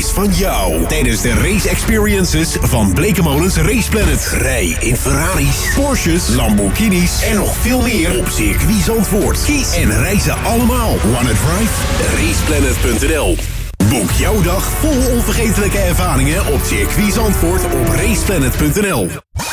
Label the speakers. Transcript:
Speaker 1: is van jou. Tijdens de race experiences van Blekemolens Race Planet. Rij in Ferraris, Porsches, Lamborghinis en nog veel meer op circuit Zandvoort. Kies en rij ze allemaal. Wanna drive? Raceplanet.nl. Boek jouw dag vol onvergetelijke ervaringen op circuit Zandvoort op Raceplanet.nl.